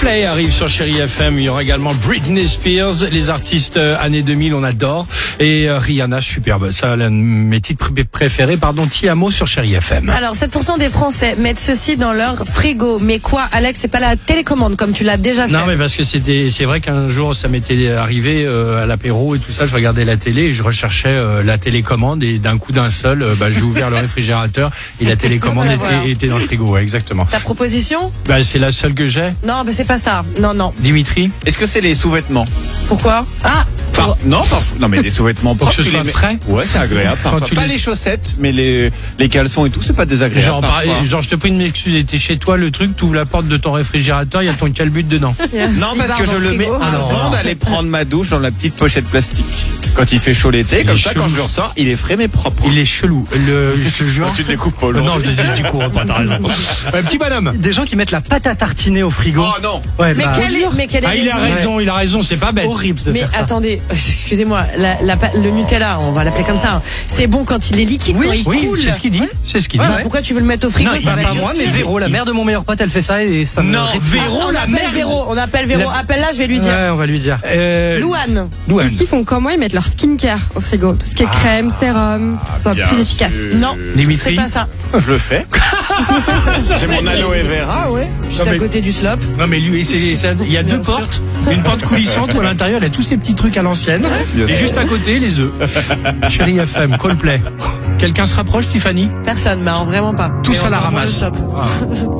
Coldplay arrive sur Chérie FM. Il y aura également Britney Spears, les artistes années 2000, on adore. Et Rihanna, superbe. Ça, l'un de mes titres préférés. Ti Amo sur Chérie FM. Alors, 7% des Français mettent ceci dans leur frigo. Mais quoi, Alex, c'est pas la télécommande comme tu l'as déjà fait. Non, mais parce que c'est vrai qu'un jour, ça m'était arrivé à l'apéro et tout ça. Je regardais la télé et je recherchais la télécommande et d'un coup d'un seul, j'ai ouvert le réfrigérateur et la télécommande était dans le frigo. Ouais, exactement. Ta proposition? C'est la seule que j'ai. Non, c'est pas ça. Non. Dimitri? Est-ce que c'est les sous-vêtements? Pourquoi? Non, mais des sous-vêtements Pour propres. que ce soit frais? Ouais, c'est agréable. Pas les chaussettes, mais les caleçons et tout, c'est pas désagréable. Genre, je te prie de m'excuser, t'es chez toi, le truc, t'ouvres la porte de ton réfrigérateur, il y a ton calbut dedans. Non, parce que je le mets avant d'aller prendre ma douche dans la petite pochette plastique. Quand il fait chaud l'été, comme ça, quand je le ressors, il est frais mais propre. Il est chelou. Quand tu te découvres pas aujourd'hui. Non, je dis cours pas, t'as raison. Petit bonhomme. Des gens qui mettent la pâte à tartiner au frigo. Oh non. Ouais, Il a raison, c'est pas bête. Horrible de Mais faire ça. attendez, excusez-moi, le Nutella, on va l'appeler comme ça. C'est bon quand il est liquide, quand il coule. C'est ce qu'il dit. C'est ce qu'il dit. Pourquoi tu veux le mettre au frigo? Non, Ça va Pas être moi, durci. mais Véro, la mère de mon meilleur pote, elle fait ça et ça me. Non, Véro, On appelle Véro. Appelle-la, je vais lui dire. Ouais, on va lui dire. Louane. Est-ce qu'ils font comment? Ils mettent leur skincare au frigo. Tout ce qui est crème, sérum, tout ça, plus efficace. Non, Dimitri. c'est pas ça. Je le fais. J'ai mon aloe vera, ouais. Juste à côté du slop. Non, mais lui, il y a deux portes. Une porte coulissante où à l'intérieur, il y a tous ces petits trucs à l'ancienne. bien Et sûr. juste à côté, les œufs. Chérie FM, Coldplay. Quelqu'un se rapproche, Tiffany? Personne, vraiment pas. Tous Mais à la on va ramasse. prendre le slop.